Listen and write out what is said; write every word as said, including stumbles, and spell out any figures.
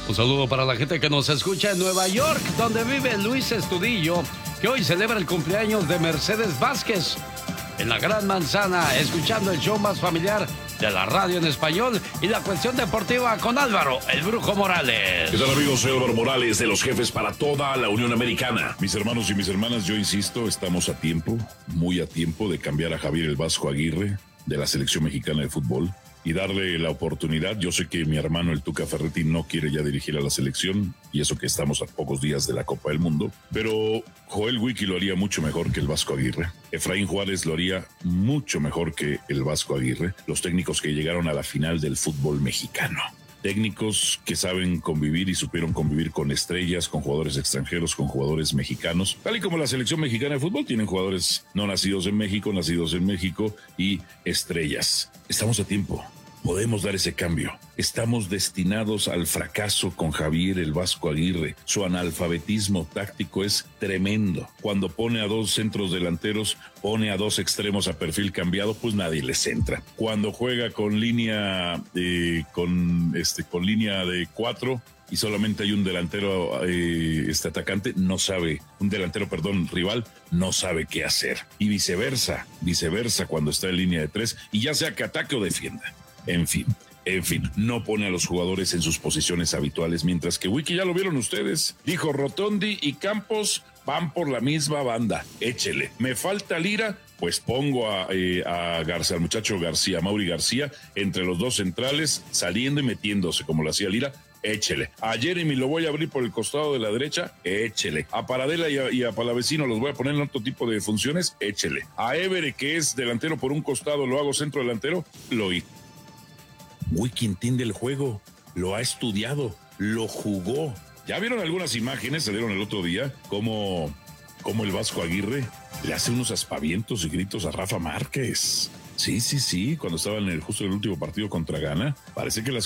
Un saludo para la gente que nos escucha en Nueva York, donde vive Luis Estudillo, que hoy celebra el cumpleaños de Mercedes Vázquez. En la Gran Manzana, escuchando el show más familiar de la radio en español y la cuestión deportiva con Álvaro, el Brujo Morales. ¿Qué tal, amigos? Soy Álvaro Morales, de los jefes para toda la Unión Americana. Mis hermanos y mis hermanas, yo insisto, estamos a tiempo, muy a tiempo de cambiar a Javier el Vasco Aguirre de la selección mexicana de fútbol y darle la oportunidad. Yo sé que mi hermano el Tuca Ferretti no quiere ya dirigir a la selección, y eso que estamos a pocos días de la Copa del Mundo, pero Joel Wiki lo haría mucho mejor que el Vasco Aguirre. Efraín Juárez lo haría mucho mejor que el Vasco Aguirre, los técnicos que llegaron a la final del fútbol mexicano. Técnicos que saben convivir y supieron convivir con estrellas, con jugadores extranjeros, con jugadores mexicanos. Tal y como la selección mexicana de fútbol, tienen jugadores no nacidos en México, nacidos en México y estrellas. Estamos a tiempo. Podemos dar ese cambio. Estamos destinados al fracaso con Javier el Vasco Aguirre. Su analfabetismo táctico es tremendo. Cuando pone a dos centros delanteros, pone a dos extremos a perfil cambiado, pues nadie les entra. Cuando juega con línea, eh, con, este, con línea de cuatro y solamente hay un delantero eh, este atacante, no sabe, un delantero, perdón, rival, no sabe qué hacer. Y viceversa, viceversa cuando está en línea de tres, y ya sea que ataque o defienda. En fin, en fin, no pone a los jugadores en sus posiciones habituales, mientras que Wiki, ya lo vieron ustedes, dijo Rotondi y Campos van por la misma banda, échele. Me falta Lira, pues pongo a, eh, a García, al muchacho García, Mauri García, entre los dos centrales, saliendo y metiéndose como lo hacía Lira. Échele. A Jeremy lo voy a abrir por el costado de la derecha, échele. A Paradela y a, y a Palavecino los voy a poner en otro tipo de funciones, échele. A Évere, que es delantero por un costado, lo hago centro delantero, lo hice. Wiki entiende el juego, lo ha estudiado, lo jugó. ¿Ya vieron algunas imágenes? Se dieron el otro día, como, como el Vasco Aguirre le hace unos aspavientos y gritos a Rafa Márquez. Sí, sí, sí, cuando estaba en el justo el último partido contra Ghana, parece que las